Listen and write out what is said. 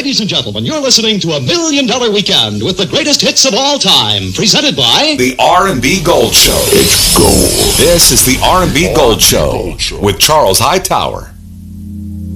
Ladies and gentlemen, you're listening to $1 Million Weekend with the greatest hits of all time, presented by The R&B Gold Show. It's gold. This is the R&B Gold Show with Charles Hightower.